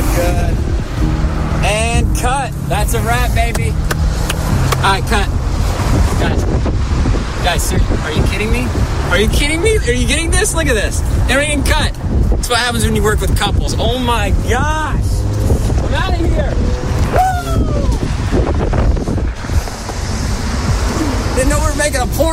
good. And cut. That's a wrap, baby. Alright, cut. Guys, are you kidding me? Are you kidding me? Are you getting this? Look at this. Everything cut. That's what happens when you work with couples. Oh my gosh.